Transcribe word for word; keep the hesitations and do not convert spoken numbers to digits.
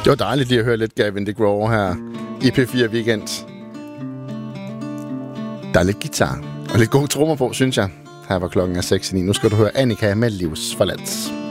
Det var dejligt lige at høre lidt Gavin DeGraw her i P fire Weekend. Der er lidt guitar og lidt gode trommer på, synes jeg. Her var klokken er seks i ni. Nu skal du høre Annika med Livsforladt.